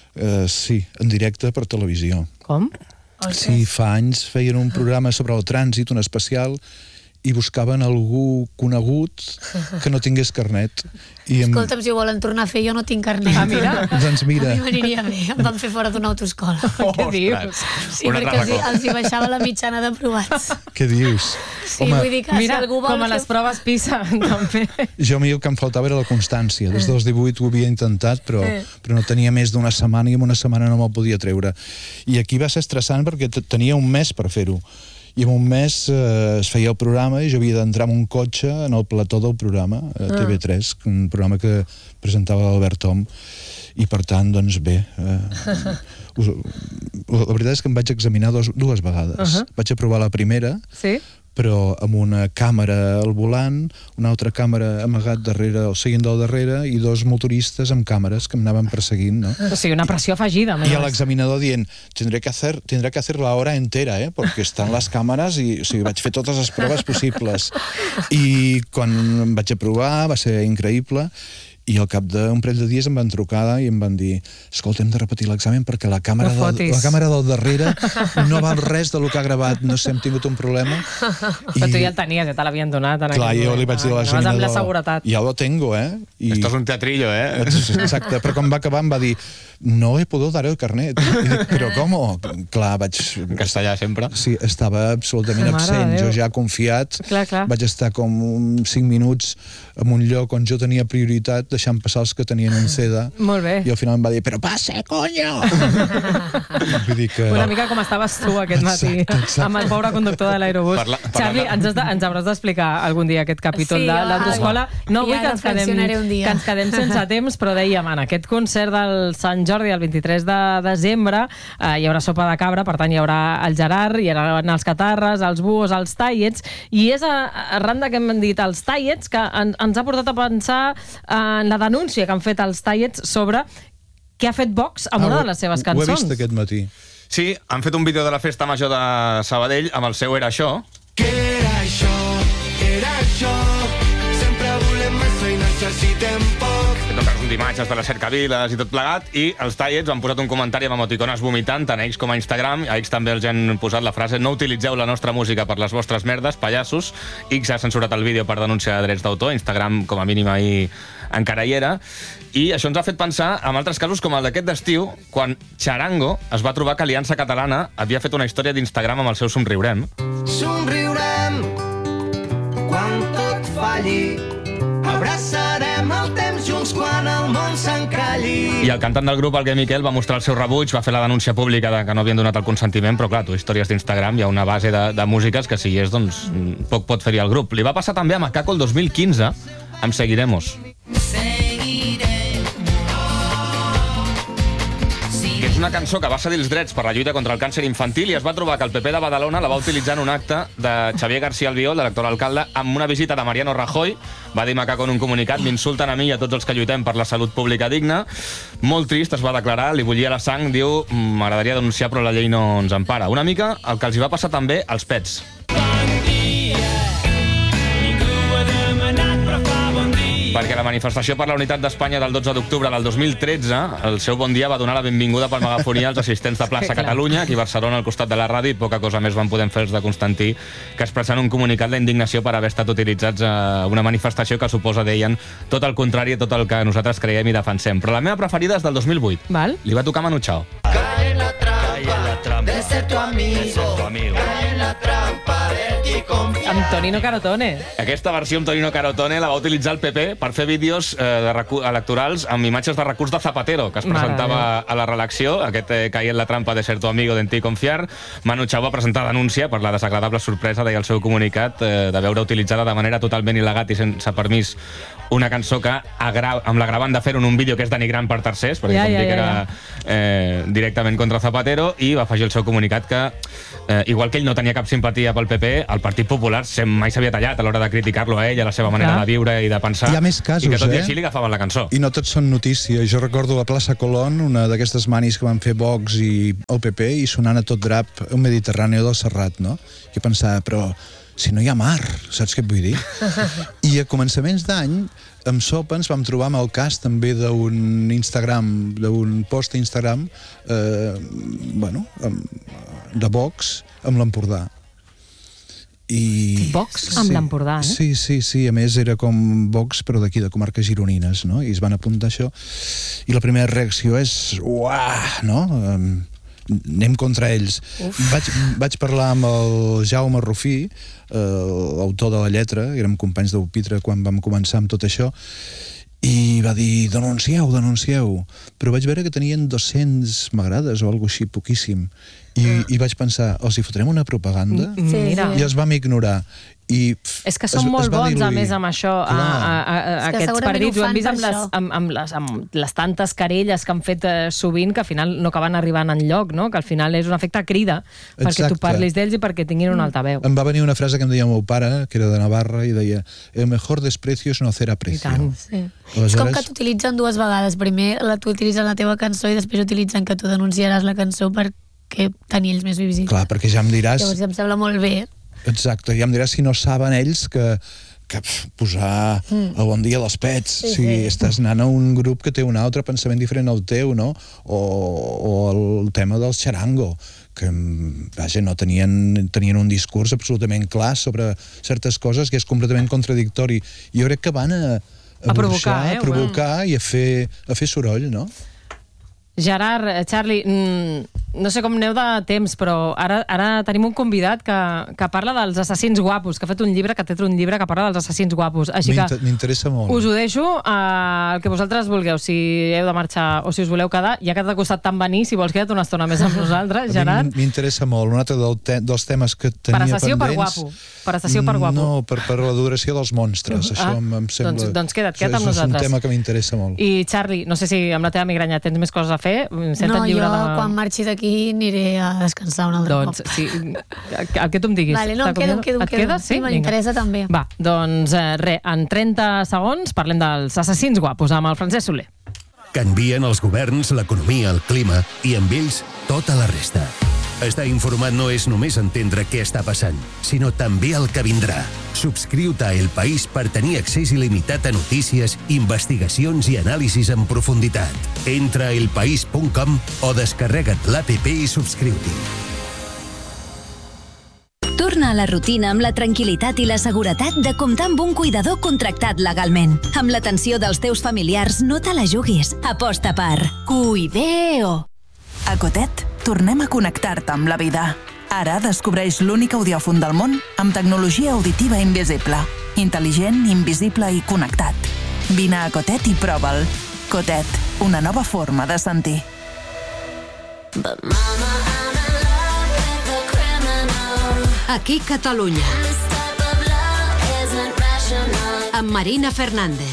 [SPEAKER 3] Sí, en directe per televisió.
[SPEAKER 1] Com?
[SPEAKER 3] Sí, fa anys feien un programa sobre el trànsit, un especial, i buscaven algú conegut que no tingués carnet.
[SPEAKER 2] Escolta'm, si ho volen tornar a fer, jo no tinc carnet.
[SPEAKER 1] Mira.
[SPEAKER 3] Doncs mira.
[SPEAKER 2] A mi m'aniria bé, em van fer fora d'una autoescola.
[SPEAKER 1] Què dius?
[SPEAKER 2] Sí, perquè els hi baixava la mitjana d'aprovats.
[SPEAKER 3] Què dius?
[SPEAKER 2] Sí, vull dir que
[SPEAKER 1] mira, si algú vol... com a les proves PISA, també.
[SPEAKER 3] Jo a mi el que em faltava era la constància. Des dels 18 ho havia intentat, però no tenia més d'una setmana i en una setmana no me'l podia treure. I aquí va ser estressant perquè tenia un mes per fer-ho. I en un mes es feia el programa i jo havia d'entrar en un cotxe en el plató del programa, TV3, un programa que presentava l'Albert Tom, i per tant, doncs bé, la veritat és que em vaig examinar dues vegades. Vaig aprovar la primera, però amb una càmera al volant, una altra càmera amagat darrere, el seient del darrere, i 2 motoristes amb càmeres que em anaven perseguint, no?
[SPEAKER 1] O sigui, una pressió afegida.
[SPEAKER 3] I a l'examinador dient, tendré que hacer la hora entera, porque están las càmeres, i o sigui, vaig fer totes les proves possibles. I quan em vaig aprovar va ser increïble, i al cap d'un parell de dies em van trucar i em van dir, escolta, hem de repetir l'examen perquè la càmera del darrere no val res del que ha gravat, no sé, hem tingut un problema.
[SPEAKER 1] Però tu ja el tenies, ja te l'havien donat.
[SPEAKER 3] Clar, jo li vaig dir a l'examinador,
[SPEAKER 1] amb la seguretat.
[SPEAKER 3] Ja lo tengo,
[SPEAKER 4] Esto es un teatrillo,
[SPEAKER 3] Exacte, però quan va acabar em va dir, no he pogut dar el carnet. I dic, però com? Clar, vaig...
[SPEAKER 4] En castellà sempre?
[SPEAKER 3] Sí, estava absolutament absent. Jo ja confiat, vaig estar com 5 minuts en un lloc on jo tenia prioritat, deixant passar els que tenien un CD.
[SPEAKER 1] Molt bé.
[SPEAKER 3] I al final em va dir, però passa, coño! Vull dir que...
[SPEAKER 1] Una mica com estaves tu aquest matí, amb el pobre conductor de l'aerobús. Charlie, ens hauràs d'explicar algun dia aquest capítol de l'autoescola. No vull que ens quedem sense temps, però dèiem, en aquest concert del Sant Jordi, el 23 de desembre, hi haurà sopa de cabra, per tant hi haurà el Gerard, hi haurà els Catarres, els Buos, els Tallets, i és arran de que hem dit els Tallets que ens ha portat a pensar en la denúncia que han fet els Tallets sobre què ha fet Vox amb una de les seves cançons.
[SPEAKER 3] Ho he vist aquest matí.
[SPEAKER 4] Sí, han fet un vídeo de la festa major de Sabadell amb el seu Era això.
[SPEAKER 5] Que era això, sempre volem més i necessitem poc.
[SPEAKER 4] D'imatges de les cercaviles i tot plegat, i els Tallets han posat un comentari amb emoticones vomitant, tant a X com a Instagram. A X també els han posat la frase: no utilitzeu la nostra música per les vostres merdes, pallassos. X ha censurat el vídeo per denúncia de drets d'autor. Instagram, com a mínim, ahir encara hi era. I això ens ha fet pensar en altres casos com el d'aquest d'estiu, quan Charango es va trobar que Aliança Catalana havia fet una història d'Instagram amb el seu Somriurem.
[SPEAKER 5] Somriurem quan tot falli, abraçarem el temps junts quan el món s'encalli.
[SPEAKER 4] I el cantant del grup, el Gai Miquel, va mostrar el seu rebuig, va fer la denúncia pública de que no havien donat el consentiment, però clar, tu, històries d'Instagram, hi ha una base de músiques que si hi és, doncs, poc pot fer-hi el grup. Li va passar també a Macaco el 2015, amb Seguiremos. Que és una cançó que va cedir els drets per la lluita contra el càncer infantil i es va trobar que el PP de Badalona la va utilitzar en un acte de Xavier García Albiol, l'actual alcalde, amb una visita de Mariano Rajoy. Va dir Macaco en un comunicat: m'insulten a mi i a tots els que lluitem per la salut pública digna. Molt trist, es va declarar, li bullia la sang, diu: m'agradaria denunciar però la llei no ens empara. Una mica el que els hi va passar també als Pets. Perquè la manifestació per la unitat d'Espanya del 12 d'octubre del 2013, el seu bon dia va donar la benvinguda per megafonia als assistents de Plaça Catalunya, aquí a Barcelona, al costat de la ràdio, i poca cosa més van poder fer els de Constantí que expressar en un comunicat la indignació per haver estat utilitzats a una manifestació que suposa, deien, tot el contrari a tot el que nosaltres creiem i defensem. Però la meva preferida és del 2008.
[SPEAKER 1] Val.
[SPEAKER 4] Li va tocar Manu Chao.
[SPEAKER 5] Cae en la trampa de ser tu amigo, cae en la trampa de ti confiar.
[SPEAKER 1] Amb Tonino Carotone.
[SPEAKER 4] Aquesta versió amb Tonino Carotone la va utilitzar el PP per fer vídeos electorals amb imatges de recurs de Zapatero, que es presentava a la reelecció, aquest caia en la trampa de ser tu amigo de ti confiar. Manu Chao va presentar denúncia per la desagradable sorpresa, deia el seu comunicat, de veure utilitzada de manera totalment il·legal i sense permís una cançó que amb l'agravant de fer en un vídeo que és denigrant per tercers, perquè com dic era directament contra Zapatero, i va afegir el seu comunicat que, igual que ell no tenia cap simpatia pel PP, el Partit Popular mai s'havia tallat a l'hora de criticar-lo a ell, a la seva manera de viure i de pensar.
[SPEAKER 3] Hi ha més casos,
[SPEAKER 4] i que tot i així li agafaven la cançó.
[SPEAKER 3] I no tots són notícia. Jo recordo la plaça Colón, una d'aquestes manis que van fer Vox i el PP, i sonant a tot drap un Mediterrani del Serrat, no? I pensava, però si no hi ha mar, saps què et vull dir? I a començaments d'any, amb Sopa ens vam trobar amb el cas també d'un Instagram, d'un post a Instagram, de Vox amb l'Empordà.
[SPEAKER 1] Vox amb l'Empordà,
[SPEAKER 3] eh? Sí, a més era com Vox però d'aquí, de comarques gironines, no? I es van apuntar això, i la primera reacció és uah, no? Anem contra ells. Vaig parlar amb el Jaume Rufí, l'autor de la lletra, érem companys de pupitre quan vam començar amb tot això, i va dir, denuncieu, però vaig veure que tenien 200 m'agrades o alguna així, poquíssim, i vaig pensar, els hi fotrem una propaganda? I els vam ignorar.
[SPEAKER 1] És que són molt bons, a més, amb això, aquests partits. Ho hem vist amb les tantes querelles que han fet sovint, que al final no acaben arribant enlloc, no? Que al final és un efecte crida, perquè tu parlis d'ells i perquè tinguin un altaveu.
[SPEAKER 3] Em va venir una frase que em deia el meu pare, que era de Navarra, i deia, el mejor desprecio es no hacer aprecio.
[SPEAKER 2] És com que t'utilitzen dues vegades. Primer t'utilitzen la teva cançó i després utilitzen que tu denunciaràs la cançó perquè tenir ells més visibles.
[SPEAKER 3] Clar, perquè ja em diràs...
[SPEAKER 2] Llavors em sembla molt bé.
[SPEAKER 3] Exacte, ja em diràs si no saben ells que posar el bon dia a les Pets, si estàs anant a un grup que té un altre pensament diferent al teu, no? O el tema dels Charango, que vaja, no tenien un discurs absolutament clar sobre certes coses que és completament contradictori. Jo crec que van a provocar i a fer soroll, no?
[SPEAKER 1] Gerard, Charlie, no sé com aneu de temps, però ara tenim un convidat que parla dels assassins guapos, que ha fet un llibre, que té un llibre que parla dels assassins guapos. Així que
[SPEAKER 3] m'interessa molt.
[SPEAKER 1] Us ho deixo el que vosaltres vulgueu, si heu de marxar o si us voleu quedar. Ja que t'ha costat tant venir, si vols queda't una estona més amb nosaltres, Gerard.
[SPEAKER 3] M'interessa molt. Un altre dels temes que tenia pendents...
[SPEAKER 1] Per assassí o per guapo? Per assassí o per guapo?
[SPEAKER 3] No, per l'adoració dels monstres. Això em sembla...
[SPEAKER 1] Doncs queda't amb nosaltres.
[SPEAKER 3] És un tema que m'interessa molt.
[SPEAKER 1] I Charlie, no sé si amb la teva migranya tens més coses a fer?
[SPEAKER 2] No, jo quan marxi d'aquí aniré a descansar un altre cop.
[SPEAKER 1] Doncs sí, el que tu em diguis.
[SPEAKER 2] Vale, no, em quedo.
[SPEAKER 1] Et quedes? Sí,
[SPEAKER 2] m'interessa també.
[SPEAKER 1] Va, doncs en 30 segons parlem dels assassins guapos amb el Francesc Soler.
[SPEAKER 6] Canvien els governs, l'economia, el clima i amb ells tota la resta. Estar informat no és només entendre què està passant, sinó també el que vindrà. Subscriu-te a El País per tenir accés il·limitat a notícies, investigacions i anàlisis en profunditat. Entra a elpaís.com o descarrega't l'APP i subscriu-t'hi.
[SPEAKER 7] Torna a la rutina amb la tranquil·litat i la seguretat de comptar amb un cuidador contractat legalment. Amb l'atenció dels teus familiars no te la juguis. Aposta per Cuideo.
[SPEAKER 8] A Cotet tornem a connectar-te amb la vida. Ara descobreix l'únic audiòfon del món amb tecnologia auditiva invisible. Intel·ligent, invisible i connectat. Vine a Cotet i prova'l. Cotet, una nova forma de sentir.
[SPEAKER 9] Aquí Catalunya. Amb Marina Fernández.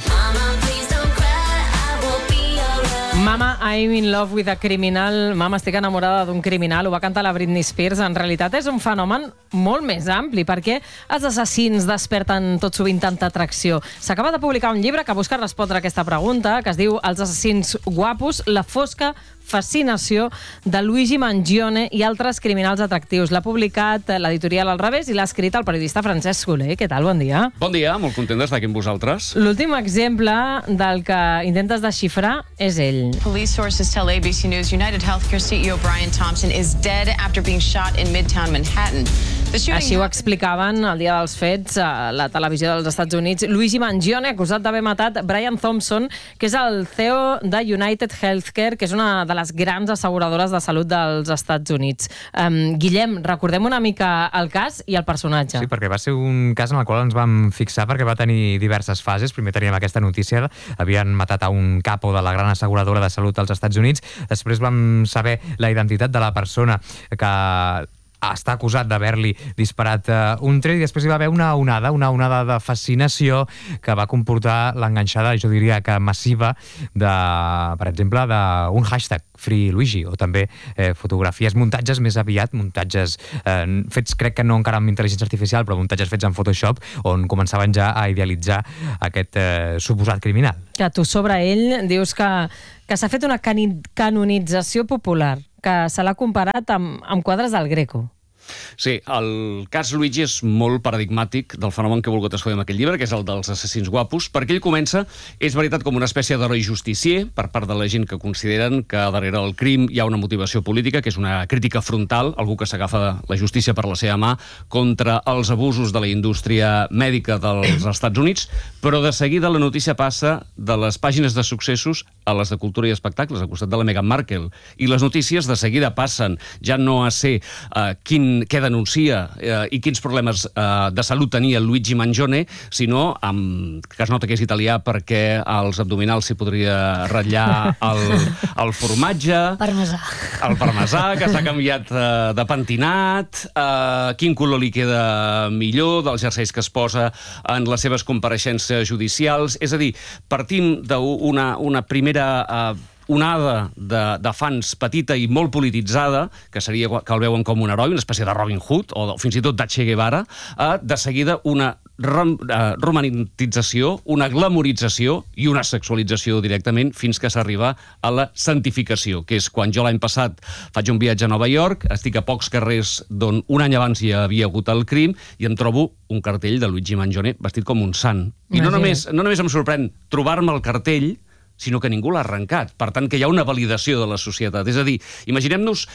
[SPEAKER 1] Mama, I'm in love with a criminal. Mama, estic enamorada d'un criminal. Ho va cantar la Britney Spears. En realitat és un fenomen molt més ampli, perquè els assassins desperten tot sovint tanta atracció. S'acaba de publicar un llibre que busca respondre a aquesta pregunta, que es diu Els assassins guapos, la fosca fascinació de Luigi Mangione i altres criminals atractius. L'ha publicat l'editorial Al Revés i l'ha escrit el periodista Francesc Soler. Què tal? Bon dia.
[SPEAKER 4] Bon dia, molt content d'estar aquí amb vosaltres.
[SPEAKER 1] L'últim exemple del que intentes desxifrar és ell.
[SPEAKER 10] Police sources tell ABC News United Healthcare CEO Brian Thompson is dead after being shot in Midtown Manhattan.
[SPEAKER 1] Així ho explicaven el dia dels fets a la televisió dels Estats Units. Luigi Mangione, acusat d'haver matat Brian Thompson, que és el CEO de United Healthcare, que és una de les grans asseguradores de salut dels Estats Units. Guillem, recordem una mica el cas i el personatge.
[SPEAKER 11] Sí, perquè va ser un cas en el qual ens vam fixar perquè va tenir diverses fases. Primer teníem aquesta notícia, havien matat a un capo de la gran asseguradora de salut als Estats Units. Després vam saber la identitat de la persona que està acusat d'haver-li disparat un tret, i després hi va haver una onada de fascinació que va comportar l'enganxada, jo diria que massiva, per exemple, d'un hashtag Free Luigi, o també fotografies, muntatges més aviat, muntatges fets, crec que no encara amb intel·ligència artificial, però muntatges fets en Photoshop, on començaven ja a idealitzar aquest suposat criminal.
[SPEAKER 1] Que tu sobre ell dius que s'ha fet una canonització popular, que se l'ha comparat amb quadres del Greco.
[SPEAKER 4] Sí, el cas Luigi és molt paradigmàtic del fenomen que he volgut estudiar en aquest llibre, que és el dels assassins guapos, perquè ell comença, és veritat, com una espècie d'heroi justicier per part de la gent que consideren que darrere el crim hi ha una motivació política, que és una crítica frontal, algú que s'agafa la justícia per la seva mà contra els abusos de la indústria mèdica dels Estats Units, però de seguida la notícia passa de les pàgines de successos a les de cultura i espectacles, al costat de la Meghan Markle, i les notícies de seguida passen ja no a ser què denuncia i quins problemes de salut tenia Luigi Mangione, sinó que es nota que és italià perquè als abdominals s'hi podria ratllar el formatge, el parmesà, que s'ha canviat de pentinat, quin color li queda millor, dels jerseis que es posa en les seves compareixences judicials. És a dir, partim d'una primera onada de fans petita i molt polititzada, que seria que el veuen com un heroi, una espècie de Robin Hood, o fins i tot de Che Guevara, de seguida una romantització, una glamorització i una sexualització directament, fins que s'arriba a la santificació, que és quan jo l'any passat faig un viatge a Nova York, estic a pocs carrers d'on un any abans hi havia hagut el crim, i em trobo un cartell de Luigi Mangione vestit com un sant. I no només em sorprèn trobar-me el cartell,
[SPEAKER 12] sinó que ningú l'ha arrencat. Per tant, que hi ha una validació de la societat. És a dir, imaginem-nos,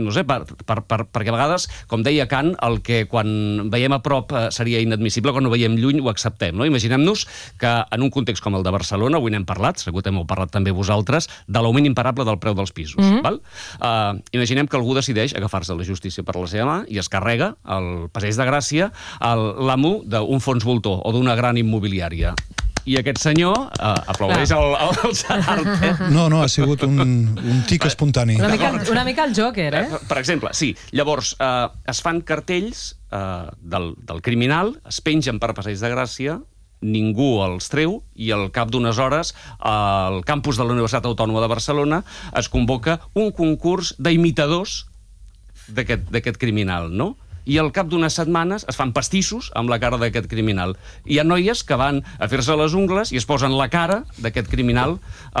[SPEAKER 12] perquè a vegades, com deia Kant, el que quan veiem a prop seria inadmissible, quan ho veiem lluny ho acceptem. No? Imaginem-nos que en un context com el de Barcelona, avui n'hem parlat, segur que heu parlat també vosaltres, de l'augment imparable del preu dels pisos. Val? Imaginem que algú decideix agafar-se la justícia per la seva mà i es carrega al Passeig de Gràcia l'amo d'un fons voltor o d'una gran immobiliària. I aquest senyor aplaudeix el Gerard.
[SPEAKER 3] No, ha sigut un tic espontani.
[SPEAKER 1] Una mica el Joker,
[SPEAKER 12] Per exemple, sí. Llavors, es fan cartells del criminal, es pengen per Passeig de Gràcia, ningú els treu i al cap d'unes hores al campus de la Universitat Autònoma de Barcelona es convoca un concurs d'imitadors d'aquest criminal, no? I al cap d'unes setmanes es fan pastissos amb la cara d'aquest criminal. Hi ha noies que van a fer-se les ungles i es posen la cara d'aquest criminal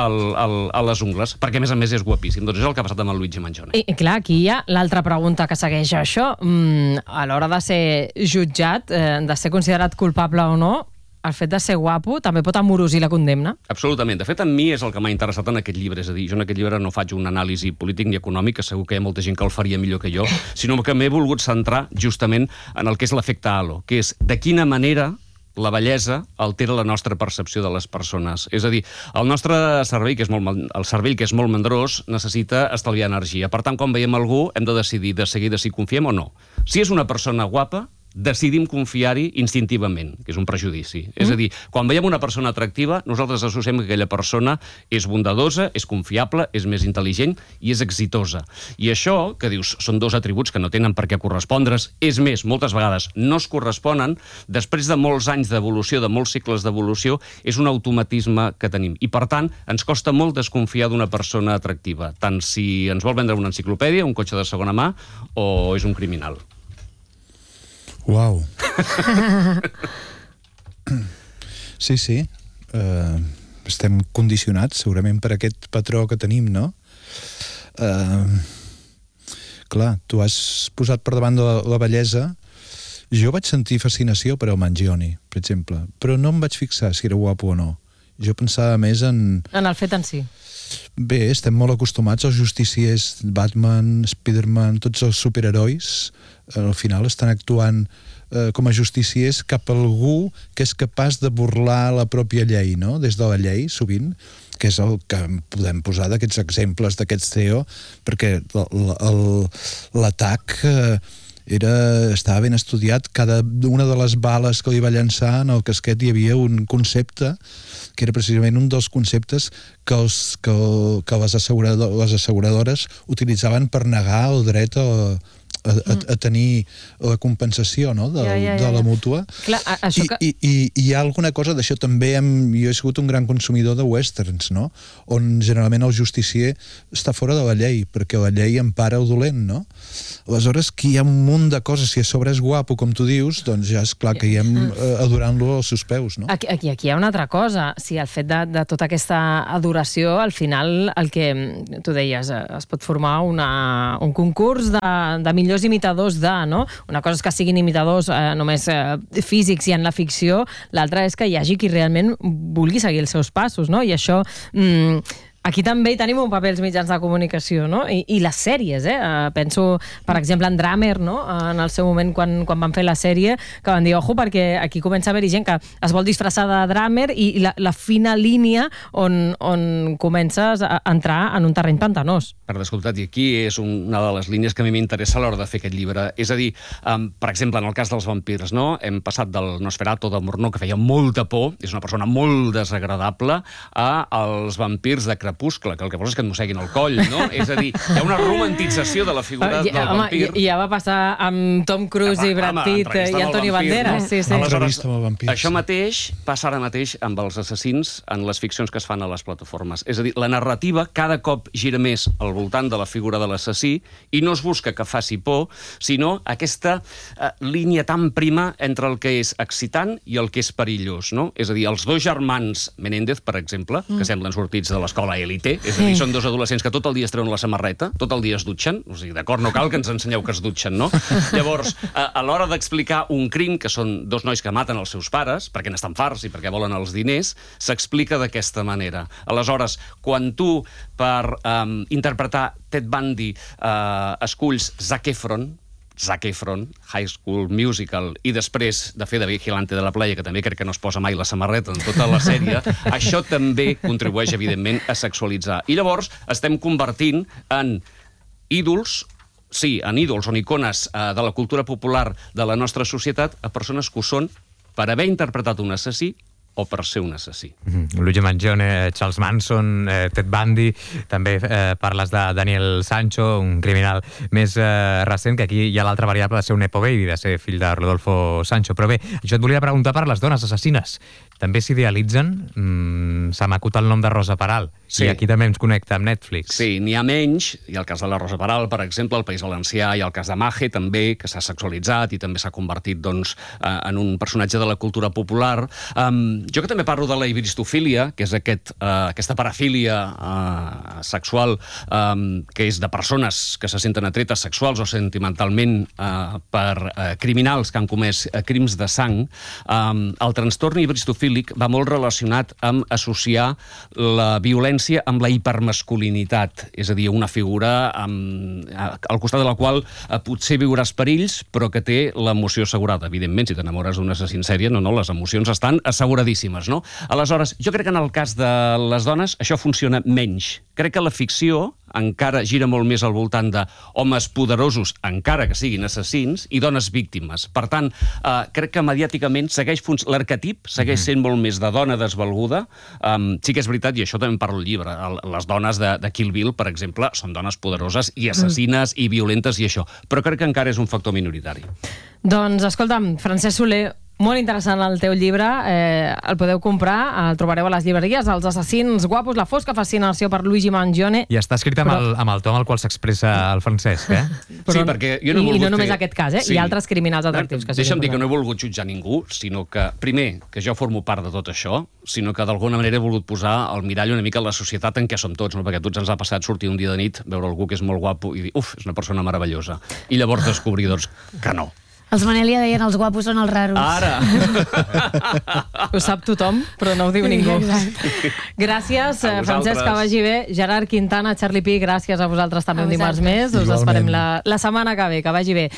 [SPEAKER 12] a les ungles, perquè a més és guapíssim. Doncs és el que ha passat amb el Luigi Mangione.
[SPEAKER 1] I clar, aquí hi ha l'altra pregunta que segueix això. A l'hora de ser jutjat, de ser considerat culpable o no, el fet de ser guapo també pot amorosir la condemna?
[SPEAKER 12] Absolutament. De fet, a mi és el que m'ha interessat en aquest llibre. És a dir, jo en aquest llibre no faig una anàlisi polític ni econòmic, que segur que hi ha molta gent que el faria millor que jo, sinó que m'he volgut centrar justament en el que és l'efecte halo, que és de quina manera la bellesa altera la nostra percepció de les persones. És a dir, el nostre cervell, que és molt mandrós, necessita estalviar energia. Per tant, quan veiem algú, hem de decidir de seguida si confiem o no. Si és una persona guapa, decidim confiar-hi instintivament, que és un prejudici. És a dir, quan veiem una persona atractiva, nosaltres associem que aquella persona és bondadosa, és confiable, és més intel·ligent i és exitosa. I això, que dius, són dos atributs que no tenen per què correspondre's, és més, moltes vegades no es corresponen, després de molts anys d'evolució, de molts cicles d'evolució, és un automatisme que tenim. I, per tant, ens costa molt desconfiar d'una persona atractiva, tant si ens vol vendre una enciclopèdia, un cotxe de segona mà, o és un criminal.
[SPEAKER 3] Uau. Sí. Estem condicionats, segurament, per aquest patró que tenim, no? Clar, tu has posat per davant de la bellesa. Jo vaig sentir fascinació per el Mangione, per exemple, però no em vaig fixar si era guapo o no. Jo pensava més en
[SPEAKER 1] el fet en si.
[SPEAKER 3] Bé, estem molt acostumats als justiciers, Batman, Spiderman, tots els superherois, al final estan actuant com a justiciers cap a algú que és capaç de burlar la pròpia llei, no? Des de la llei, sovint, que és el que podem posar d'aquests exemples d'aquests CEO, perquè l'atac estava ben estudiat. Cada una de les bales que li va llançar en el casquet hi havia un concepte que era precisament un dels conceptes que les asseguradores utilitzaven per negar el dret a tenir la compensació, no? de la mútua.
[SPEAKER 1] Clar,
[SPEAKER 3] I hi ha alguna cosa d'això també. Jo he sigut un gran consumidor de westerns, no? On generalment el justicier està fora de la llei, perquè la llei empara el dolent, no? Aleshores, que hi ha un munt de coses. Si a sobre és guapo, com tu dius, doncs ja és clar que hi hem adorant-lo als seus peus, no?
[SPEAKER 1] Aquí hi ha una altra cosa. Si el fet de tota aquesta adoració, al final, el que tu deies, es pot formar un concurs de millors imitadors no? Una cosa és que siguin imitadors només físics i en la ficció, l'altra és que hi hagi qui realment vulgui seguir els seus passos, no? I això... Aquí també hi tenim un paper els mitjans de comunicació, no? I les sèries, Penso, per exemple, en Dahmer, no? En el seu moment, quan van fer la sèrie, que van dir, ojo, perquè aquí comença a haver-hi gent que es vol disfressar de Dahmer i la fina línia on comences a entrar en un terreny pantanós.
[SPEAKER 12] Per descomptat, i aquí és una de les línies que a mi m'interessa a l'hora de fer aquest llibre. És a dir, per exemple, en el cas dels vampirs, no? Hem passat del Nosferatu de Murnau, que feia molta por, és una persona molt desagradable, als vampirs de Crepuscle, que el que vols és que et mosseguin el coll, no? És a dir, hi ha una romantització de la figura del vampir.
[SPEAKER 1] Ja va passar amb Tom Cruise i Brad Pitt i Antonio Banderas. Sí.
[SPEAKER 12] Aleshores, això mateix passa ara mateix amb els assassins en les ficcions que es fan a les plataformes. És a dir, la narrativa cada cop gira més al voltant de la figura de l'assassí i no es busca que faci por, sinó aquesta línia tan prima entre el que és excitant i el que és perillós, no? És a dir, els dos germans Menéndez, per exemple, que semblen sortits de l'escola élite, és a dir, són dos adolescents que tot el dia es treuen la samarreta, tot el dia es dutxen, o sigui, d'acord, no cal que ens ensenyeu que es dutxen, no? Llavors, a l'hora d'explicar un crim, que són dos nois que maten els seus pares, perquè n'estan farts i perquè volen els diners, s'explica d'aquesta manera. Aleshores, quan tu, per interpretar Ted Bundy, esculls Zac Efron, High School Musical, i després de fer de vigilante de la playa, que també crec que no es posa mai la samarreta en tota la sèrie, això també contribueix, evidentment, a sexualitzar. I llavors estem convertint en ídols, sí, en ídols o en icones de la cultura popular de la nostra societat, a persones que ho són per haver interpretat un assassí o per ser un assassí.
[SPEAKER 11] Luigi Mangione, Charles Manson, Ted Bundy, també parles de Daniel Sancho, un criminal més recent, que aquí hi ha l'altra variable de ser un Nepo Baby, de ser fill de Rodolfo Sancho. Però bé, jo et volia preguntar per les dones assassines. També s'idealitzen? Se m'acut el nom de Rosa Peral, i aquí també ens connecta amb Netflix.
[SPEAKER 12] Sí, n'hi ha menys, hi ha el cas de la Rosa Peral, per exemple, al País Valencià, hi ha el cas de Maje, també, que s'ha sexualitzat i també s'ha convertit en un personatge de la cultura popular. Jo que també parlo de la ibristofília, que és aquesta parafília sexual, que és de persones que se senten atretes sexuals o sentimentalment per criminals que han comès crims de sang. El trastorn ibristofílic va molt relacionat amb associar la violència amb la hipermasculinitat, és a dir, una figura al costat de la qual potser viuràs perills, però que té l'emoció assegurada. Evidentment, si t'enamores d'un assassí en sèrie, no, les emocions estan asseguradíssimes, no? Aleshores, jo crec que en el cas de les dones això funciona menys. Crec que la ficció encara gira molt més al voltant d'homes poderosos, encara que siguin assassins, i dones víctimes. Per tant, crec que mediàticament l'arquetip segueix sent molt més de dona desvalguda. Sí que és veritat, i això també en parlo al llibre, les dones de Kill Bill, per exemple, són dones poderoses i assassines i violentes i això, però crec que encara és un factor minoritari.
[SPEAKER 1] Doncs, escolta'm, Francesc Soler, molt interessant el teu llibre, el podeu comprar, el trobareu a les llibreries, Els assassins guapos, la fosca fascinació per Luigi Mangione.
[SPEAKER 11] I està escrit amb el to amb el qual s'expressa el Francesc,
[SPEAKER 12] Sí, perquè jo no he volgut
[SPEAKER 1] I no només aquest cas, i altres criminals atractius.
[SPEAKER 12] Deixa'm dir que no he volgut jutjar ningú, sinó que, primer, que jo formo part de tot això, sinó que d'alguna manera he volgut posar el mirall una mica a la societat en què som tots, no? Perquè a tots ens ha passat sortir un dia de nit, veure algú que és molt guapo i dir, uf, és una persona meravellosa. I llavors descobrir, doncs, que no.
[SPEAKER 2] Els Manel ja deien els guapos són els raros.
[SPEAKER 12] Ara!
[SPEAKER 1] Ho sap tothom, però no ho diu ningú. Gràcies, Francesc, que vagi bé. Gerard Quintana, Charlie Pi, gràcies a vosaltres també un dimarts més. Us esperem la setmana que ve, que vagi bé.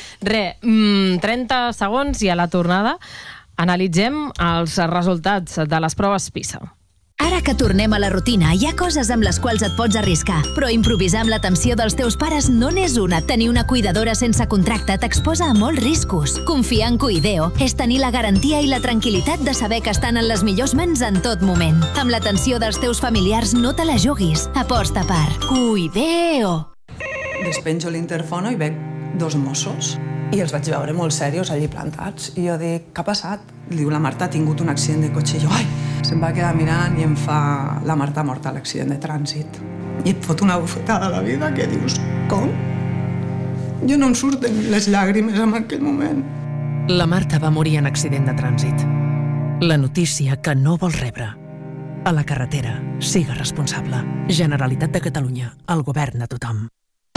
[SPEAKER 1] 30 segons i a la tornada analitzem els resultats de les proves PISA.
[SPEAKER 7] Ara que tornem a la rutina, hi ha coses amb les quals et pots arriscar, però improvisar amb l'atenció dels teus pares no n'és una. Tenir una cuidadora sense contracte t'exposa a molts riscos. Confiar en Cuideo és tenir la garantia i la tranquil·litat de saber que estan en les millors mans en tot moment. Amb l'atenció dels teus familiars no te la juguis. Aposta per Cuideo.
[SPEAKER 13] Despenjo l'interfono i veig dos Mossos i els vaig veure molt serios allí plantats. I jo dic, què ha passat? Diu, la Marta ha tingut un accident de cotxe. I jo, ai, se'm va quedar mirant i em fa, la Marta ha mort a l'accident de trànsit. I et fot una bufetada a la vida que dius, com? Jo no em surten les llàgrimes en aquell moment.
[SPEAKER 14] La Marta va morir en accident de trànsit. La notícia que no vols rebre. A la carretera, siga responsable. Generalitat de Catalunya, el govern de tothom.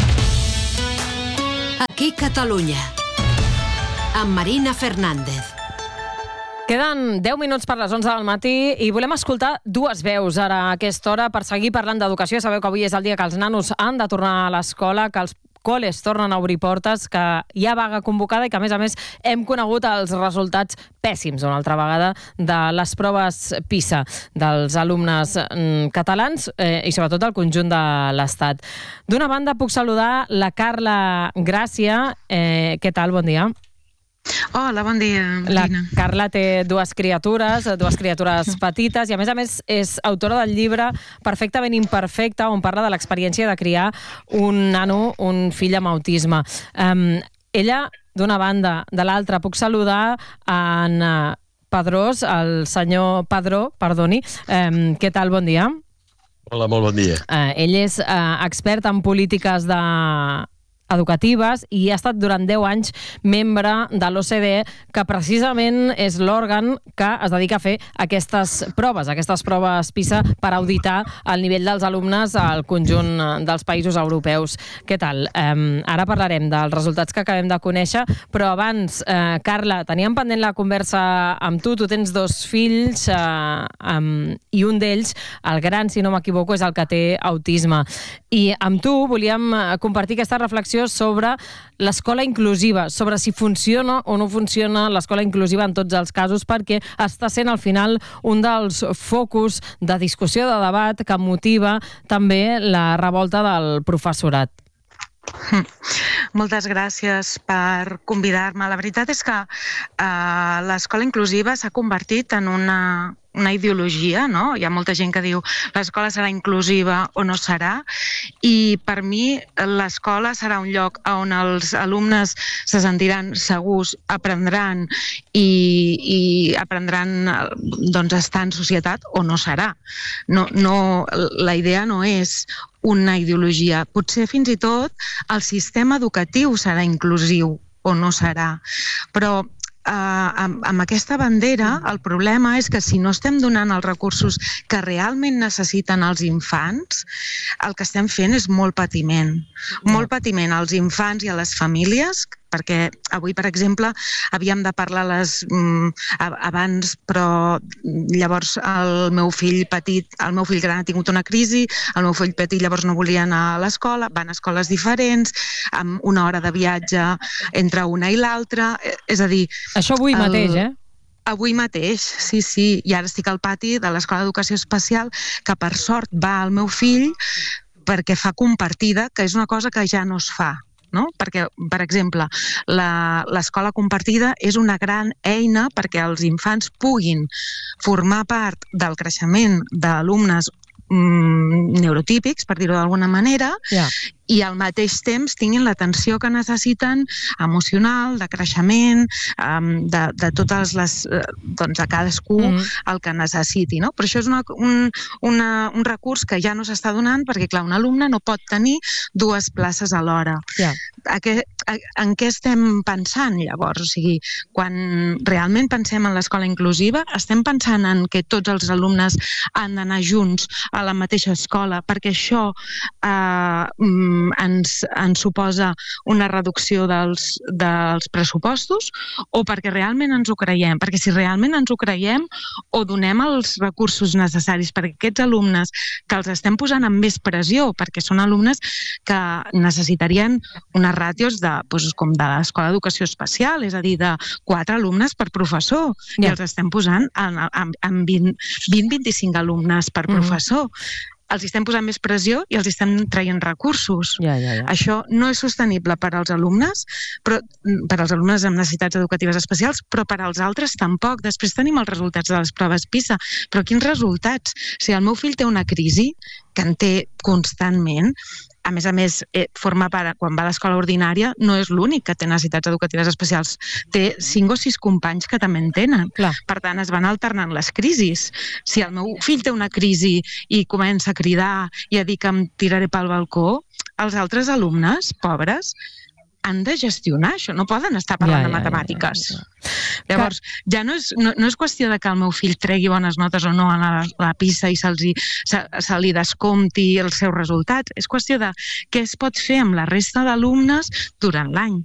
[SPEAKER 9] Aquí Catalunya, amb Marina Fernández.
[SPEAKER 1] Queden 10 minuts per les 11 del matí i volem escoltar dues veus ara a aquesta hora per seguir parlant d'educació. Sabeu que avui és el dia que els nanos han de tornar a l'escola, que els col·les tornen a obrir portes, que hi ha vaga convocada i que, a més, hem conegut els resultats pèssims una altra vegada de les proves PISA dels alumnes catalans i sobretot del conjunt de l'Estat. D'una banda, puc saludar la Carla Gràcia. Què tal? Bon dia.
[SPEAKER 15] Hola, bon dia, Marina.
[SPEAKER 1] La Carla té dues criatures petites i, a més, és autora del llibre Perfectament imperfecte, on parla de l'experiència de criar un nano, un fill amb autisme. Ella, d'una banda, de l'altra, puc saludar en Pedrós, el senyor Padró, perdoni. Què tal? Bon dia.
[SPEAKER 16] Hola, molt bon dia.
[SPEAKER 1] Ell és expert en polítiques educatives i ha estat durant 10 anys membre de l'OCDE, que precisament és l'òrgan que es dedica a fer aquestes proves PISA per auditar el nivell dels alumnes al conjunt dels països europeus. Què tal? Ara parlarem dels resultats que acabem de conèixer, però abans, Carla, teníem pendent la conversa amb tu. Tu tens 2 fills i un d'ells, el gran, si no m'equivoco, és el que té autisme. I amb tu volíem compartir aquesta reflexió sobre l'escola inclusiva, sobre si funciona o no funciona l'escola inclusiva en tots els casos, perquè està sent al final un dels focus de discussió, de debat, que motiva també la revolta del professorat.
[SPEAKER 15] Moltes gràcies per convidar-me. La veritat és que l'escola inclusiva s'ha convertit en una ideologia, no? Hi ha molta gent que diu l'escola serà inclusiva o no serà, i per mi l'escola serà un lloc on els alumnes se sentiran segurs, aprendran i aprendran doncs, estar en societat, o no serà. La idea no és una ideologia. Potser fins i tot el sistema educatiu serà inclusiu o no serà, però amb aquesta bandera el problema és que si no estem donant els recursos que realment necessiten els infants, el que estem fent és molt patiment als infants i a les famílies, perquè avui, per exemple, havíem de parlar abans, però llavors el meu fill gran ha tingut una crisi, el meu fill petit llavors no volia anar a l'escola, van a escoles diferents, amb una hora de viatge entre una i l'altra, és a dir...
[SPEAKER 1] Això avui mateix,
[SPEAKER 15] Avui mateix, sí. I ara estic al pati de l'Escola d'Educació Especial, que per sort va al meu fill perquè fa compartida, que és una cosa que ja no es fa. No? Perquè, per exemple, l'escola compartida és una gran eina perquè els infants puguin formar part del creixement d'alumnes neurotípics, per dir-ho d'alguna manera, i al mateix temps tinguin l'atenció que necessiten, emocional, de creixement, de totes les... doncs a cadascú el que necessiti, no? Però això és un recurs que ja no s'està donant perquè, clar, un alumne no pot tenir 2 places alhora. En què estem pensant, llavors? O sigui, quan realment pensem en l'escola inclusiva, estem pensant en que tots els alumnes han d'anar junts a la mateixa escola, perquè això ens suposa una reducció dels pressupostos, o perquè realment ens ho creiem? Perquè si realment ens ho creiem, o donem els recursos necessaris perquè aquests alumnes que els estem posant amb més pressió, perquè són alumnes que necessitarien unes ràtios com de l'Escola d'Educació Especial, és a dir, de 4 alumnes per professor, i els estem posant amb 20-25 alumnes per professor. Els estem posant més pressió i els estem traient recursos. Això no és sostenible per als alumnes, per als alumnes amb necessitats educatives especials, però per als altres tampoc. Després tenim els resultats de les proves PISA. Però quins resultats? Si el meu fill té una crisi, que en té constantment, a més, forma part, quan va a l'escola ordinària, no és l'únic que té necessitats educatives especials. Té 5 o 6 companys que també en tenen. Per tant, es van alternant les crisis. Si el meu fill té una crisi i comença a cridar i a dir que em tiraré pel balcó, els altres alumnes, pobres, han de gestionar això, no poden estar parlant de matemàtiques. Llavors, ja no és qüestió de que el meu fill tregui bones notes o no a la PISA i se li descompti els seus resultats, és qüestió de què es pot fer amb la resta d'alumnes durant l'any.